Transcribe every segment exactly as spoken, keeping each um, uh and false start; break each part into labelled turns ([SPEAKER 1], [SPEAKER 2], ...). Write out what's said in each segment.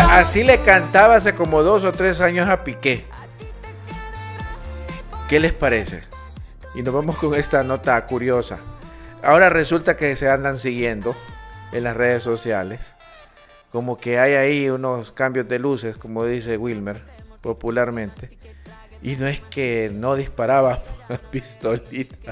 [SPEAKER 1] a- así le cantaba hace como dos o tres años a Piqué. ¿Qué les parece? Y nos vamos con esta nota curiosa. Ahora resulta que se andan siguiendo en las redes sociales. Como que hay ahí unos cambios de luces, como dice Wilmer, popularmente. Y no es que no disparaba pistolita.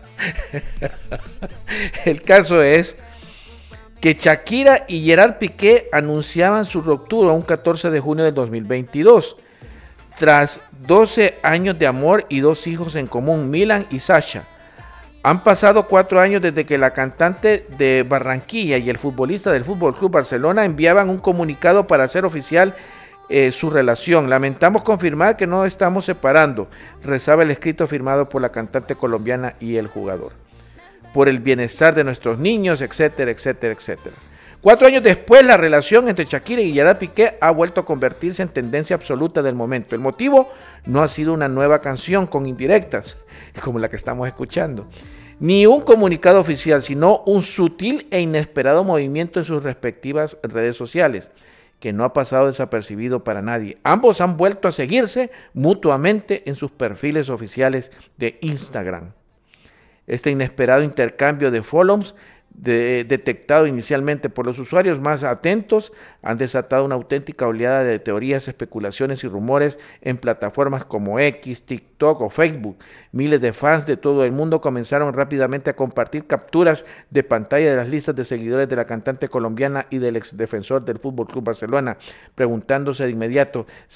[SPEAKER 1] El caso es que Shakira y Gerard Piqué anunciaban su ruptura un catorce de junio del dos mil veintidós. Tras doce años de amor y dos hijos en común, Milan y Sasha. Han pasado cuatro años desde que la cantante de Barranquilla y el futbolista del Fútbol Club Barcelona enviaban un comunicado para hacer oficial eh, su relación. Lamentamos confirmar que no estamos separando, rezaba el escrito firmado por la cantante colombiana y el jugador. Por el bienestar de nuestros niños, etcétera, etcétera, etcétera. Cuatro años después, la relación entre Shakira y Gerard Piqué ha vuelto a convertirse en tendencia absoluta del momento. El motivo no ha sido una nueva canción con indirectas, como la que estamos escuchando, ni un comunicado oficial, sino un sutil e inesperado movimiento en sus respectivas redes sociales, que no ha pasado desapercibido para nadie. Ambos han vuelto a seguirse mutuamente en sus perfiles oficiales de Instagram. Este inesperado intercambio de follows de, detectado inicialmente por los usuarios más atentos han desatado una auténtica oleada de teorías, especulaciones y rumores en plataformas como X, TikTok o Facebook. Miles de fans de todo el mundo comenzaron rápidamente a compartir capturas de pantalla de las listas de seguidores de la cantante colombiana y del exdefensor del Fútbol Club Barcelona, preguntándose de inmediato